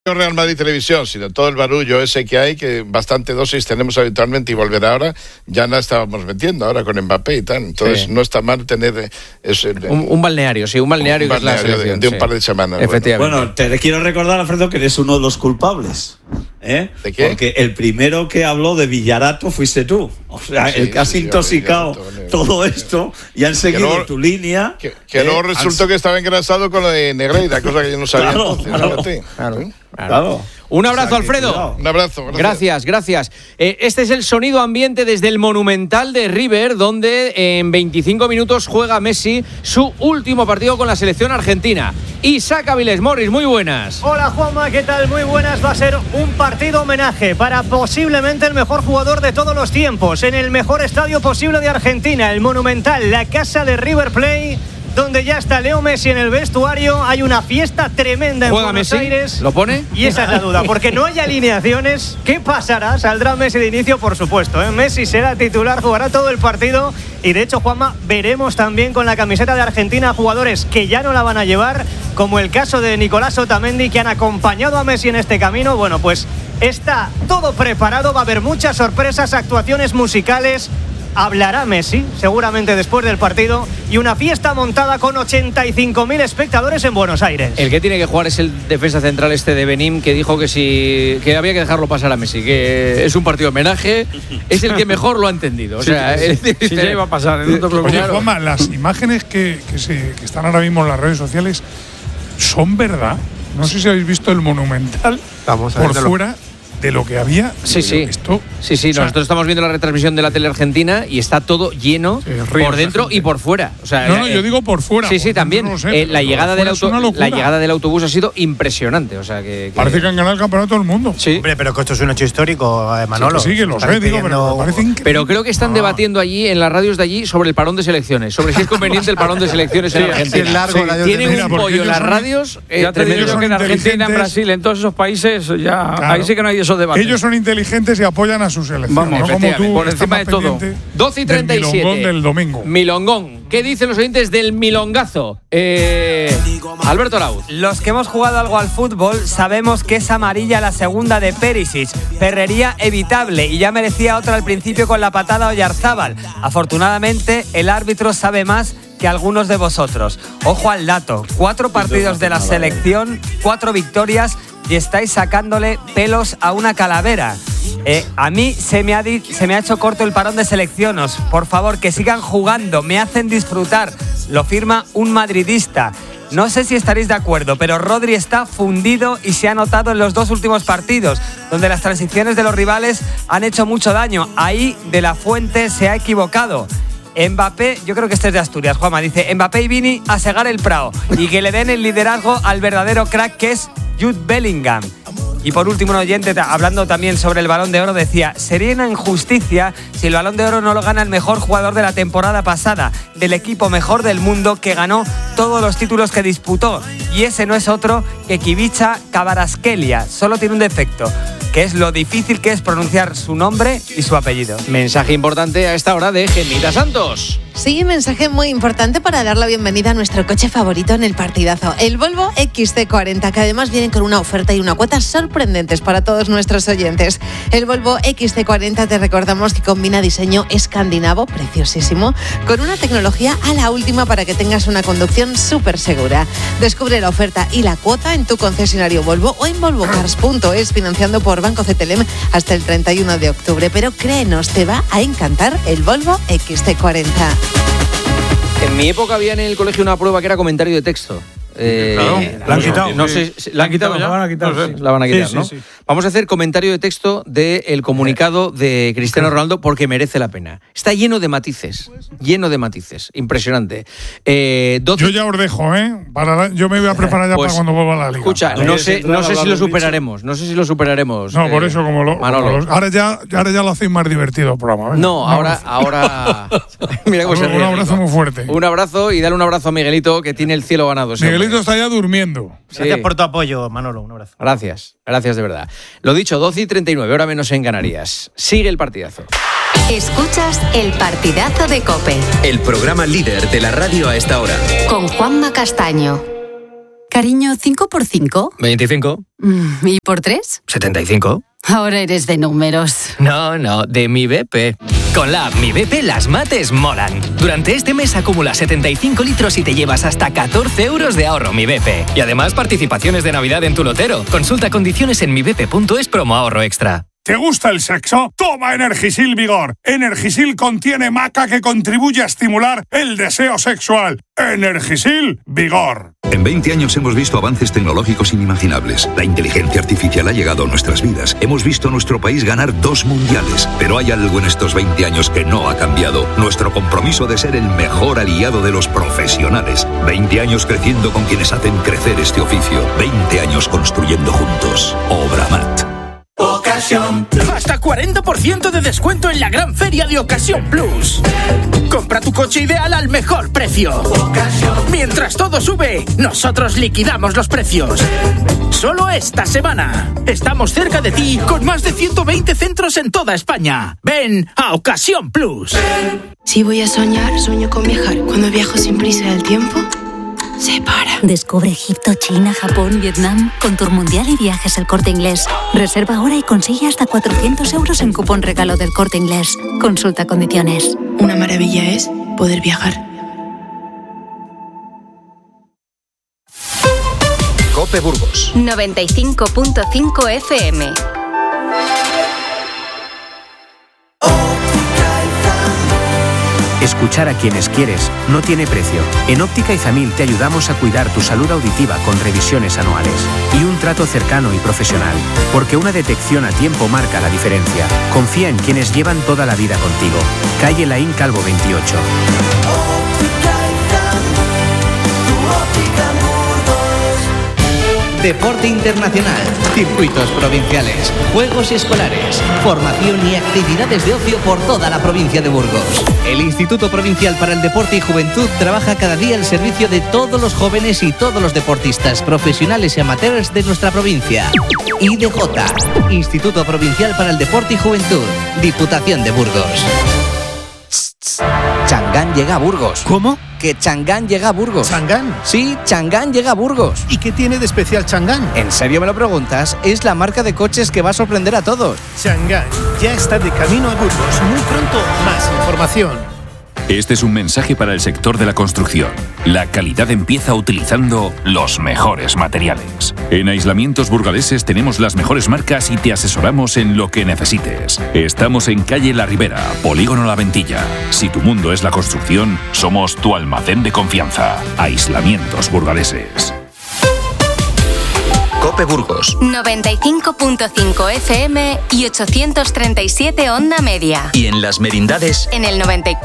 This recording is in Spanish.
Real Madrid Televisión, sino todo el barullo ese que hay, que bastante dosis tenemos habitualmente y volver ahora, ya la estábamos metiendo ahora con Mbappé y tal, entonces no está mal tener ese, un balneario, sí, un balneario que es la selección, de un par de semanas. Efectivamente. Bueno, te quiero recordar, Alfredo, que eres uno de los culpables. ¿De qué? Porque el primero que habló de Villarato fuiste tú. O sea, el que has intoxicado todo esto y han seguido tu línea. Que luego resultó que estaba engrasado con lo de Negreira, cosa que yo no sabía. Claro. Un abrazo, Alfredo. Un abrazo. Gracias. Este es el sonido ambiente desde el Monumental de River, donde en 25 minutos juega Messi su último partido con la selección argentina. Isaac Avilés Morris, muy buenas. Hola Juanma, ¿qué tal? Muy buenas. Va a ser un partido homenaje para posiblemente el mejor jugador de todos los tiempos, en el mejor estadio posible de Argentina, el Monumental, la casa de River Plate, donde ya está Leo Messi en el vestuario. Hay una fiesta tremenda en Buenos Messi? Aires. ¿Lo pone? Y esa es la duda, porque no hay alineaciones. ¿Qué pasará? ¿Saldrá Messi de inicio? Por supuesto, Messi será titular, jugará todo el partido. Y de hecho, Juanma, veremos también con la camiseta de Argentina jugadores que ya no la van a llevar, como el caso de Nicolás Otamendi, que han acompañado a Messi en este camino. Bueno, pues está todo preparado, va a haber muchas sorpresas, actuaciones musicales. Hablará Messi, seguramente después del partido, y una fiesta montada con 85.000 espectadores en Buenos Aires. El que tiene que jugar es el defensa central de Benín, que dijo que había que dejarlo pasar a Messi, que es un partido homenaje, es el que mejor lo ha entendido. O sea, sí, ya iba a pasar. No te preocupes. Oye, Juanma, las imágenes que están ahora mismo en las redes sociales son verdad. No sé si habéis visto el Monumental por fuera de lo que había. Sí. Nosotros estamos viendo la retransmisión de la tele argentina y está todo lleno por dentro y por fuera. O sea, yo digo por fuera. Sí, también. No sé, la llegada del autobús ha sido impresionante. O sea, parece que han ganado el campeonato del mundo. Sí. Hombre, pero que esto es un hecho histórico, Manolo. Sí, que lo sé, pero me parece increíble. Pero creo que están debatiendo allí, en las radios de allí, sobre el parón de selecciones, sobre si es conveniente el parón de selecciones en Argentina. Tienen un pollo en las radios. Ya te digo que en Argentina, en Brasil, en todos esos países, ahí sí que no hay esos debates. Ellos son inteligentes y apoyan a su selección. Vamos, no como tú, por encima de todo. 12:37. Milongón del domingo. Milongón. ¿Qué dicen los oyentes del milongazo? Alberto Arauz. Los que hemos jugado algo al fútbol sabemos que es amarilla la segunda de Perisic. Perrería evitable y ya merecía otra al principio con la patada Oyarzábal. Afortunadamente, el árbitro sabe más que algunos de vosotros. Ojo al dato, 4 partidos de la selección, 4 victorias y estáis sacándole pelos a una calavera. A mí se me ha hecho corto el parón de selecciones. Por favor, que sigan jugando, me hacen disfrutar. Lo firma un madridista. No sé si estaréis de acuerdo, pero Rodri está fundido y se ha notado en los 2 últimos partidos, donde las transiciones de los rivales han hecho mucho daño. Ahí De La Fuente se ha equivocado. Mbappé, yo creo que este es de Asturias, Juanma, dice Mbappé y Vini a segar el Prado y que le den el liderazgo al verdadero crack que es Jude Bellingham. Y por último, un oyente, hablando también sobre el Balón de Oro, decía: sería una injusticia si el Balón de Oro no lo gana el mejor jugador de la temporada pasada, del equipo mejor del mundo que ganó todos los títulos que disputó. Y ese no es otro que Kivicha Kvaratskhelia. Solo tiene un defecto, que es lo difícil que es pronunciar su nombre y su apellido. Mensaje importante a esta hora de Gemita Santos. Sí, mensaje muy importante para dar la bienvenida a nuestro coche favorito en el partidazo, el Volvo XC40, que además viene con una oferta y una cuota sorprendentes para todos nuestros oyentes. El Volvo XC40, te recordamos que combina diseño escandinavo, preciosísimo, con una tecnología a la última para que tengas una conducción súper segura. Descubre la oferta y la cuota en tu concesionario Volvo o en volvocars.es, financiando por Banco CTLM hasta el 31 de octubre. Pero créenos, te va a encantar el Volvo XC40. En mi época había en el colegio una prueba que era comentario de texto. La han quitado. No sé, ¿la han quitado ya? La van a quitar, no sé. La van a quitar, sí, ¿no? sí. Vamos a hacer comentario de texto del comunicado de Cristiano Ronaldo porque merece la pena. Está lleno de matices, impresionante. 12... Yo ya os dejo, yo me voy a preparar ya para cuando vuelva a la liga. Escucha, no sé si lo superaremos. No, por eso, ahora ya lo hacéis más divertido el programa. No, ahora mira cómo se ríe. Un abrazo muy fuerte. Un abrazo y dale un abrazo a Miguelito, que tiene el cielo ganado. Miguelito está ya durmiendo. Gracias por tu apoyo, Manolo. Un abrazo. Gracias de verdad. Lo dicho, 12:39, hora menos en Canarias. Sigue el partidazo. Escuchas el partidazo de COPE. El programa líder de la radio a esta hora. Con Juanma Castaño. Cariño, ¿5 por 5? 25. ¿Y por 3? 75. Ahora eres de números. No, de mi BP. Con la app Mi BP las mates molan. Durante este mes acumula 75 litros y te llevas hasta 14 euros de ahorro Mi BP. Y además participaciones de Navidad en tu lotero. Consulta condiciones en mibp.es promo ahorro extra. ¿Te gusta el sexo? Toma Energisil Vigor. Energisil contiene maca que contribuye a estimular el deseo sexual. Energisil Vigor. En 20 años hemos visto avances tecnológicos inimaginables. La inteligencia artificial ha llegado a nuestras vidas. Hemos visto a nuestro país ganar 2 mundiales. Pero hay algo en estos 20 años que no ha cambiado. Nuestro compromiso de ser el mejor aliado de los profesionales. 20 años creciendo con quienes hacen crecer este oficio. 20 años construyendo juntos. Obramat. Ocasión. Hasta 40% de descuento en la gran feria de Ocasión Plus. Compra tu coche ideal al mejor precio. Ocasión. Mientras todo sube, nosotros liquidamos los precios. Solo esta semana. Estamos cerca de ti con más de 120 centros en toda España. Ven a Ocasión Plus. Si voy a soñar, sueño con viajar. Cuando viajo sin prisa del tiempo se para. Descubre Egipto, China, Japón, Vietnam con Tour Mundial y Viajes El Corte Inglés. Reserva ahora y consigue hasta 400 euros en cupón regalo del Corte Inglés. Consulta condiciones. Una maravilla es poder viajar. Cope Burgos 95.5 FM. Escuchar a quienes quieres no tiene precio. En Óptica Izamil te ayudamos a cuidar tu salud auditiva con revisiones anuales y un trato cercano y profesional, porque una detección a tiempo marca la diferencia. Confía en quienes llevan toda la vida contigo. Calle Laín Calvo 28. Deporte internacional, circuitos provinciales, juegos escolares, formación y actividades de ocio por toda la provincia de Burgos. El Instituto Provincial para el Deporte y Juventud trabaja cada día al servicio de todos los jóvenes y todos los deportistas profesionales y amateurs de nuestra provincia. IDJ, Instituto Provincial para el Deporte y Juventud, Diputación de Burgos. Changán llega a Burgos. ¿Cómo? Que Changán llega a Burgos. ¿Changán? Sí, Changán llega a Burgos. ¿Y qué tiene de especial Changán? ¿En serio me lo preguntas? Es la marca de coches que va a sorprender a todos. Changán ya está de camino a Burgos. Muy pronto, más información. Este es un mensaje para el sector de la construcción. La calidad empieza utilizando los mejores materiales. En Aislamientos Burgaleses tenemos las mejores marcas y te asesoramos en lo que necesites. Estamos en calle La Ribera, Polígono La Ventilla. Si tu mundo es la construcción, somos tu almacén de confianza. Aislamientos Burgaleses. Cope Burgos 95.5 FM y 837 onda media. Y en Las Merindades en el 94.